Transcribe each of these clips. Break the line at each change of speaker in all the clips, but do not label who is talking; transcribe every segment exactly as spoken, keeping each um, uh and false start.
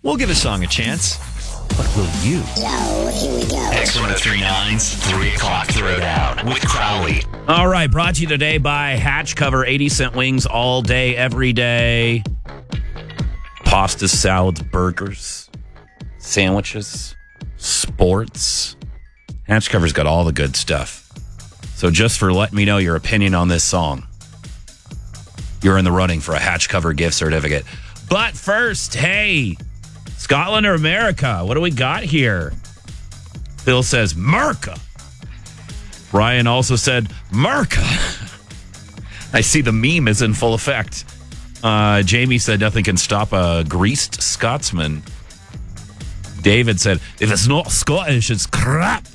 We'll give a song a chance. But will you?
Yo, here we go.
X ten thirty-nine's three o'clock Throwdown with Crowley.
All right, brought to you today by Hatch Cover, eighty cent wings all day, every day. Pasta, salads, burgers, sandwiches, sports. Hatch Cover's got all the good stuff. So just for letting me know your opinion on this song, you're in the running for a Hatch Cover gift certificate. But first, hey, Scotland or America? What do we got here? Phil says, Merca. Ryan also said, Merca. I see the meme is in full effect. Uh, Jamie said, nothing can stop a greased Scotsman. David said, if it's not Scottish, it's crap.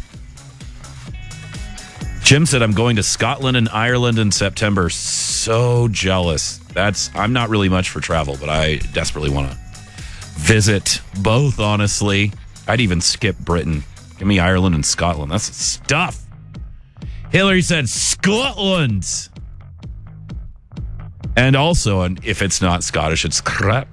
Jim said, I'm going to Scotland and Ireland in September. So jealous. That's I'm not really much for travel, but I desperately want to visit both, honestly. I'd even skip Britain. Give me Ireland and Scotland. That's the stuff. Hillary said, Scotland. And also, and if it's not Scottish, it's crap.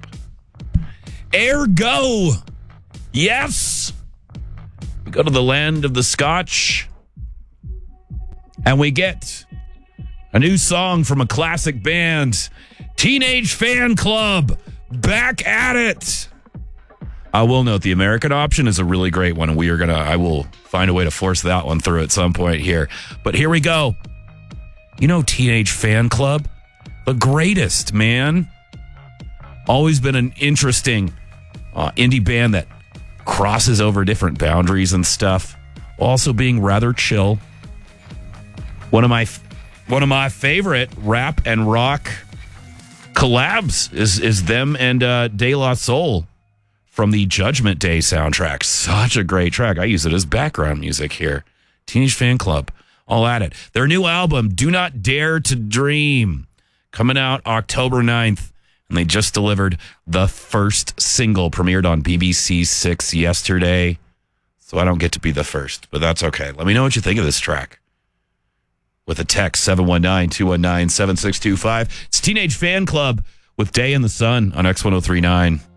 Ergo. Yes. We go to the land of the Scotch. And we get a new song from a classic band, Teenage Fan Club, back at it. I will note the American option is a really great one, and we are going to, I will find a way to force that one through at some point here. But here we go. You know Teenage Fan Club? The greatest, man. Always been an interesting uh, indie band that crosses over different boundaries and stuff, while also being rather chill. One of my one of my favorite rap and rock collabs is is them and uh, De La Soul from the Judgment Day soundtrack. Such a great track. I use it as background music here. Teenage Fan Club, all at it. Their new album, Do Not Dare to Dream, coming out October ninth. And they just delivered the first single, premiered on B B C Six yesterday. So I don't get to be the first, but that's okay. Let me know what you think of this track with a text, seven one nine, two one nine, seven six two five. It's Teenage Fan Club with Day in the Sun on X ten thirty-nine.